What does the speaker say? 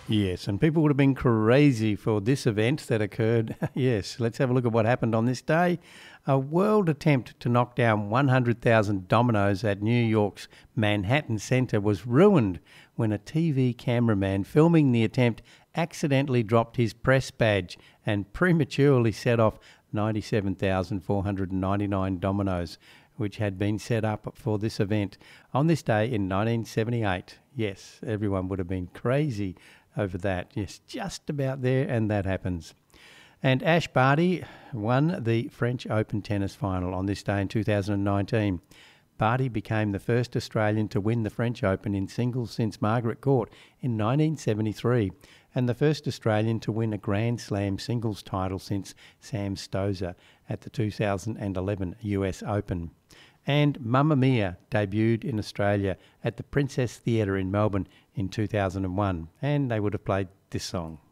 Yes, and people would have been crazy for this event that occurred. Yes, let's have a look at what happened on this day. A world attempt to knock down 100,000 dominoes at New York's Manhattan Center was ruined when a TV cameraman filming the attempt accidentally dropped his press badge and prematurely set off 97,499 dominoes, which had been set up for this event on this day in 1978. Yes, everyone would have been crazy over that. Yes, just about there, and that happens. And Ash Barty won the French Open tennis final on this day in 2019. Barty became the first Australian to win the French Open in singles since Margaret Court in 1973, and the first Australian to win a Grand Slam singles title since Sam Stosur at the 2011 US Open. And Mamma Mia debuted in Australia at the Princess Theatre in Melbourne in 2001, and they would have played this song.